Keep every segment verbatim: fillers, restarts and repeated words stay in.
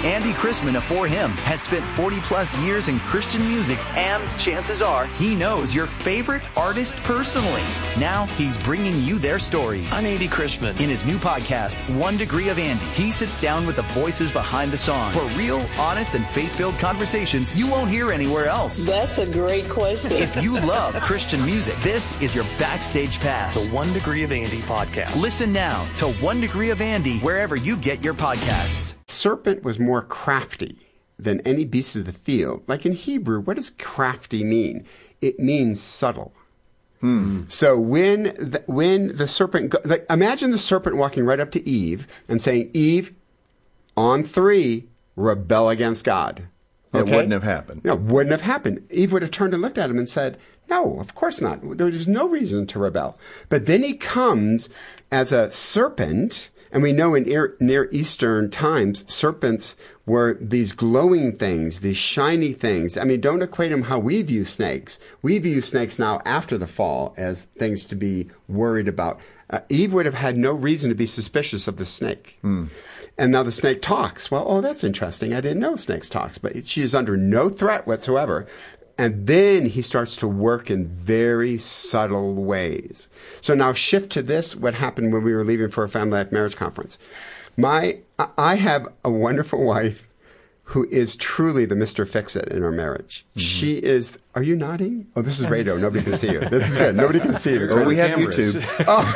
Andy Chrisman afore him has spent forty plus years in Christian music, and chances are he knows your favorite artist personally. Now he's bringing you their stories. I'm Andy Chrisman. In his new podcast, One Degree of Andy, he sits down with the voices behind the songs for real, honest, and faith-filled conversations you won't hear anywhere else. That's a great question. If you love Christian music, this is your backstage pass. The One Degree of Andy podcast. Listen now to One Degree of Andy wherever you get your podcasts. Serpent was more crafty than any beast of the field. Like in Hebrew, what does crafty mean? It means subtle. Hmm. So when the, when the serpent, go, like, imagine the serpent walking right up to Eve and saying, Eve, on three, rebel against God. Okay? It wouldn't have happened. No, wouldn't have happened. Eve would have turned and looked at him and said, no, of course not. There's no reason to rebel. But then he comes as a serpent. And we know in Near Eastern times, serpents were these glowing things, these shiny things. I mean, don't equate them how we view snakes. We view snakes now after the fall as things to be worried about. Uh, Eve would have had no reason to be suspicious of the snake. Mm. And now the snake talks. Well, oh, that's interesting. I didn't know snakes talks. But she is under no threat whatsoever. And then he starts to work in very subtle ways. So now shift to this, what happened when we were leaving for a Family Life Marriage Conference. My, I have a wonderful wife who is truly the Mister Fix-It in our marriage. Mm-hmm. She is, are you nodding? Oh, this is radio. Nobody can see you. This is good. Nobody can see you. Oh, we have YouTube. Oh.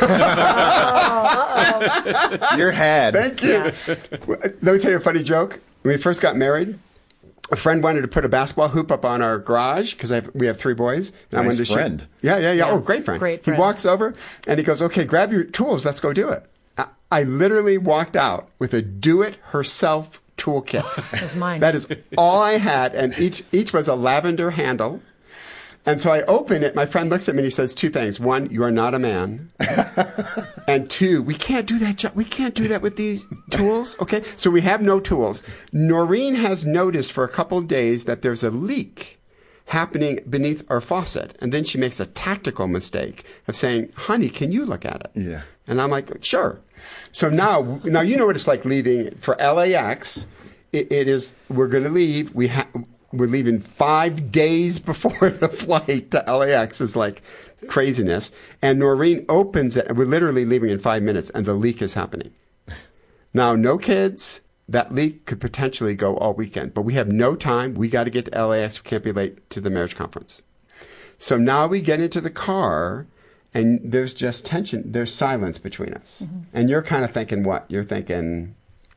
oh, Your head. Thank you. Yeah. Let me tell you a funny joke. When we first got married, a friend wanted to put a basketball hoop up on our garage because we have three boys. And nice I wanted to friend. Shoot. Yeah, yeah, yeah. Oh, great friend. Great friend. He walks over and he goes, okay, grab your tools. Let's go do it. I, I literally walked out with a do-it-herself toolkit. That's mine. That is all I had. And each each was a lavender handle. And so I open it. My friend looks at me and he says two things. One, you are not a man. And two, we can't do that. Jo- we can't do that with these tools. Okay. So we have no tools. Noreen has noticed for a couple of days that there's a leak happening beneath our faucet. And then she makes a tactical mistake of saying, honey, can you look at it? Yeah. And I'm like, sure. So now, now you know what it's like leaving for L A X. It, it is, we're going to leave. We have, We're leaving five days before the flight to L A X is like craziness. And Noreen opens it, and we're literally leaving in five minutes, and the leak is happening. Now, no kids. That leak could potentially go all weekend. But we have no time. We got to get to L A X. We can't be late to the marriage conference. So now we get into the car, and there's just tension. There's silence between us. Mm-hmm. And you're kind of thinking what? You're thinking...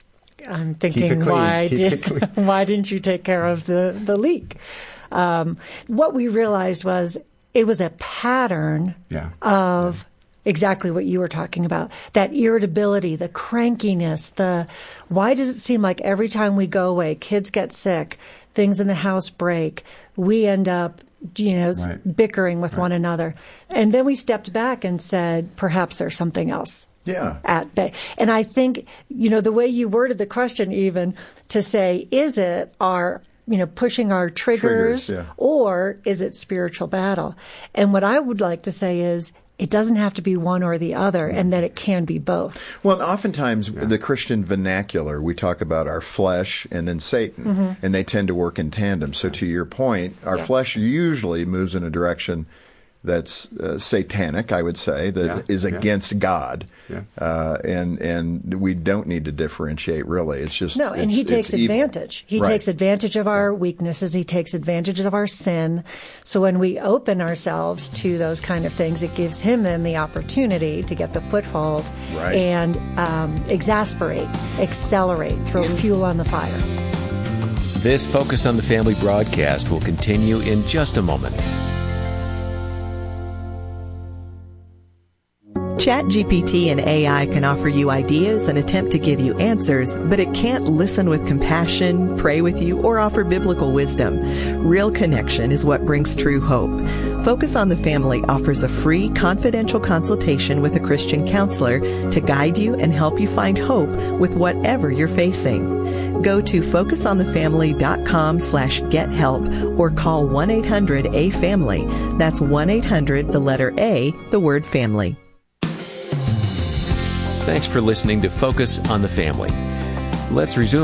I'm thinking, why did why didn't you take care of the, the leak? Um, what we realized was it was a pattern yeah. of yeah. exactly what you were talking about. That irritability, the crankiness, the why does it seem like every time we go away, kids get sick, things in the house break, we end up you know, right. bickering with right. one another. And then we stepped back and said, perhaps there's something else. Yeah. At bay. And I think, you know, the way you worded the question even to say, is it our, you know, pushing our triggers, triggers yeah. or is it spiritual battle? And what I would like to say is it doesn't have to be one or the other, and that it can be both. Well, oftentimes yeah. the Christian vernacular, we talk about our flesh and then Satan, mm-hmm. and they tend to work in tandem. So to your point, our yeah. flesh usually moves in a direction that's uh, satanic, I would say, that yeah, is yeah. against God. Yeah. Uh, and and we don't need to differentiate, really. It's just No, and it's, he takes advantage. He right. takes advantage of our weaknesses. He takes advantage of our sin. So when we open ourselves to those kind of things, it gives him then the opportunity to get the foothold right. and um, exasperate, accelerate, throw fuel on the fire. This Focus on the Family broadcast will continue in just a moment. ChatGPT and A I can offer you ideas and attempt to give you answers, but it can't listen with compassion, pray with you, or offer biblical wisdom. Real connection is what brings true hope. Focus on the Family offers a free, confidential consultation with a Christian counselor to guide you and help you find hope with whatever you're facing. Go to focusonthefamily.com slash get help or call one eight hundred A family. That's one eight hundred, the letter A, the word family. Thanks for listening to Focus on the Family. Let's resume